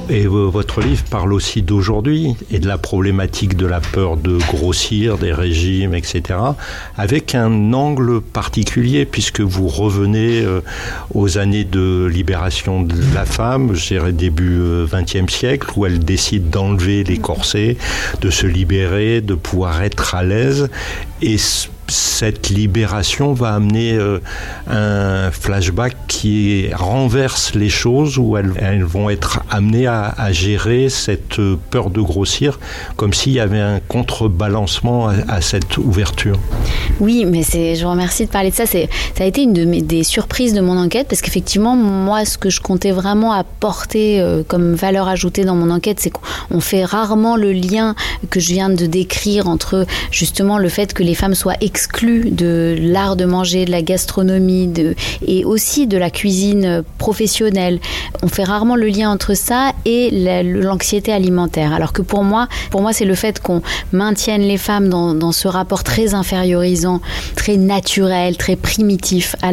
Et votre livre parle aussi d'aujourd'hui et de la problématique de la peur de grossir, des régimes, etc. avec un angle particulier puisque vous revenez aux années de libération de la femme, je dirais début XXe siècle, où elle décide d'enlever les corsets, de se libérer, de pouvoir être à l'aise. Et cette libération va amener un flashback qui renverse les choses, où elles vont être amenées à gérer cette peur de grossir, comme s'il y avait un contrebalancement à cette ouverture. Oui, mais je vous remercie de parler de ça. Ça a été une des surprises de mon enquête, parce qu'effectivement, moi, ce que je comptais vraiment apporter comme valeur ajoutée dans mon enquête, c'est qu'on fait rarement le lien que je viens de décrire entre justement le fait que les femmes soient exclues de l'art de manger, de la gastronomie et aussi de la cuisine professionnelle. On fait rarement le lien entre ça et l'anxiété alimentaire. Alors que pour moi, c'est le fait qu'on maintienne les femmes dans ce rapport très infériorisant, très naturel, très primitif à